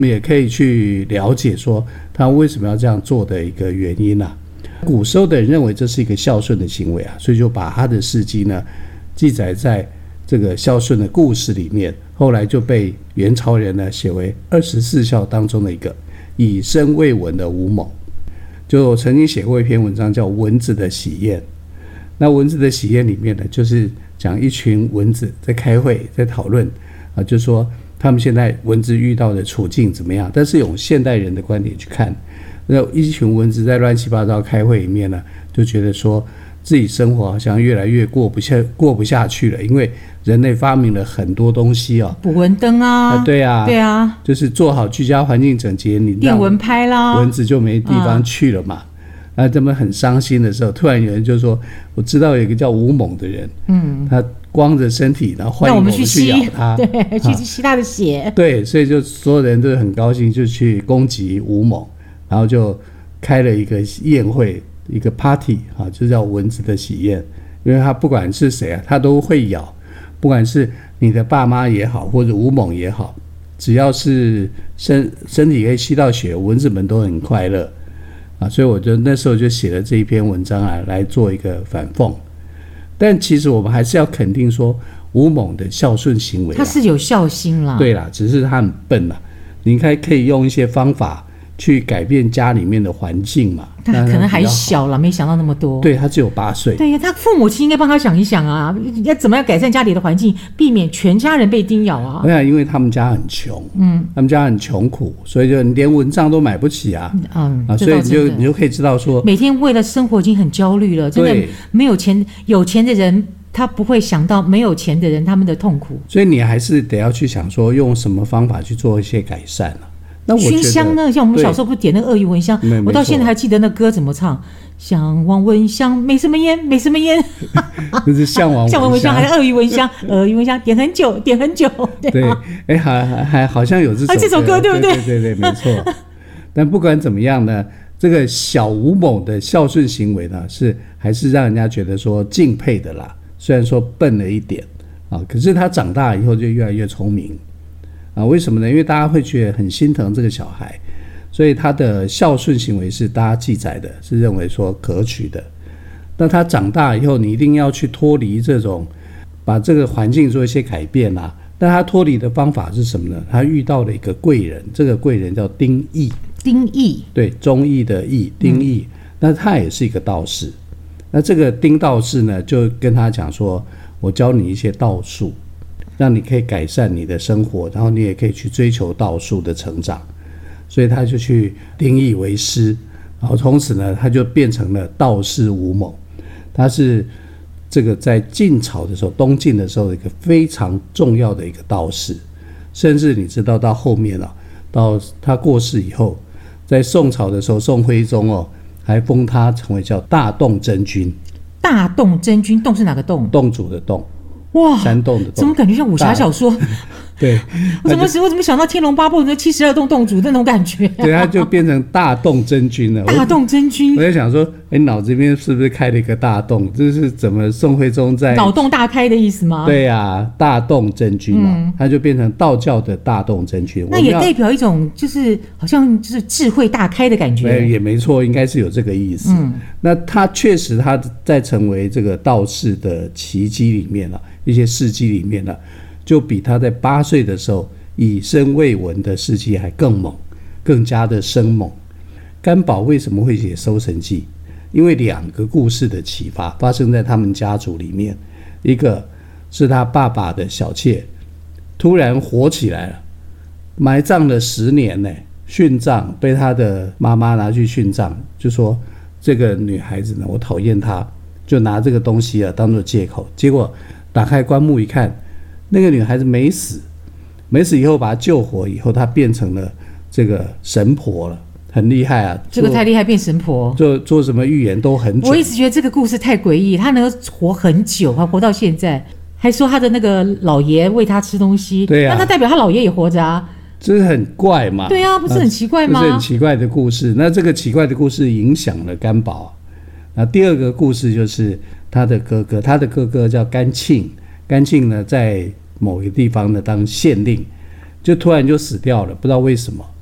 们也可以去了解说他为什么要这样做的一个原因啊。古时候的人认为这是一个孝顺的行为啊，所以就把他的事迹呢记载在这个孝顺的故事里面，后来就被元朝人呢写为24孝当中的一个，以身为文的吴猛。就曾经写过一篇文章叫《蚊子的喜宴》，那蚊子的喜宴里面呢，就是讲一群蚊子在开会在讨论啊，就说他们现在蚊子遇到的处境怎么样，但是用现代人的观点去看，那一群蚊子在乱七八糟开会里面呢，就觉得说自己生活好像越来越过不下去了，因为人类发明了很多东西哦， 捕蚊灯啊， 对啊， 对啊， 就是做好居家环境整洁，你电蚊拍啦， 蚊子就没地方去了嘛。那他们很伤心的时候，突然有人就说：“我知道有一个叫吴猛的人，他光着身体，然后欢迎我们去咬他， 对，去吸他的血。 对，所以就所有人都很高兴，就去攻击吴猛，然后就开了一个宴会，一个 party 啊，就叫蚊子的喜宴。因为他不管是谁啊，他都会咬，不管是你的爸妈也好，或者吴猛也好，只要是身体可以吸到血，蚊子们都很快乐。”所以我就那时候就写了这一篇文章啊，来做一个反讽。但其实我们还是要肯定说，吴猛的孝顺行为， 他是有孝心啦。 对啦，只是他很笨啦。你应该可以用一些方法去改变家里面的环境嘛。 他可能还小了，没想到那么多。 对，他只有8岁。 对呀，他父母亲应该帮他想一想啊，要怎么样改善家里的环境，避免全家人被叮咬啊。 对啊，因为他们家很穷，他们家很穷苦，所以就连蚊帐都买不起啊。所以你就可以知道说， 每天为了生活已经很焦虑了，真的没有钱，有钱的人他不会想到没有钱的人他们的痛苦。 所以你还是得要去想说，用什么方法去做一些改善啊。那我觉得熏香呢？像我们小时候不是点那个鳄鱼蚊香，我到现在还记得那歌怎么唱：向往蚊香，没什么烟，没什么烟。 就是向往蚊香，还是鳄鱼蚊香？鳄鱼蚊香点很久，点很久。 对，还好像有这首歌， 对不对？ 对，没错。但不管怎么样呢，这个小吴猛的孝顺行为呢，还是让人家觉得说敬佩的啦。虽然说笨了一点啊，可是他长大以后就越来越聪明。为什么呢？因为大家会觉得很心疼这个小孩，所以他的孝顺行为是大家记载的，是认为说可取的。那他长大以后，你一定要去脱离这种，把这个环境做一些改变啊。但他脱离的方法是什么呢？他遇到了一个贵人，这个贵人叫丁义。 丁义， 对，忠义的义，丁义。那他也是一个道士。那这个丁道士呢，就跟他讲说：“我教你一些道术。”让你可以改善你的生活，然后你也可以去追求道术的成长，所以他就去丁义为师，然后从此呢，他就变成了道士吴猛。他是这个在晋朝的时候，东晋的时候一个非常重要的一个道士，甚至你知道到后面啊，到他过世以后，在宋朝的时候，宋徽宗还封他成为叫大洞真君。 大洞真君，洞是哪个洞？ 洞主的洞。 哇， 山洞的洞， 怎么感觉像武侠小说？ 对， 我怎么想到《天龙八部》那72洞洞主那种感觉？ 对，他就变成大洞真君了。 大洞真君， 我在想说，脑子里面是不是开了一个大洞？这是怎么宋徽宗在脑洞大开的意思吗？ 对啊，大洞真君嘛，他就变成道教的大洞真君。 那也代表一种就是好像就是智慧大开的感觉。 也没错，应该是有这个意思。那他确实他在成为这个道士的奇迹里面一些事迹里面就比他在8岁的时候以身为文的事迹还更猛，更加的生猛。干宝为什么会写《搜神记》？因为2个故事的启发发生在他们家族里面，一个是他爸爸的小妾突然火起来了，埋葬了10年呢，殉葬，被他的妈妈拿去殉葬，就说这个女孩子呢，我讨厌她，就拿这个东西当作借口，结果打开棺木一看，那个女孩子没死以后把她救活以后，她变成了这个神婆了，很厉害啊！ 这个太厉害，变神婆， 做什么预言都很准。 我一直觉得这个故事太诡异，她能够活很久，还活到现在，还说她的那个老爷喂她吃东西， 对啊， 那她代表她老爷也活着啊， 这是很怪嘛？ 对啊，不是很奇怪吗？ 这是很奇怪的故事。那这个奇怪的故事影响了干宝。那第二个故事就是他的哥哥叫甘庆，甘庆呢在某个地方呢当县令， 就突然就死掉了，不知道为什么。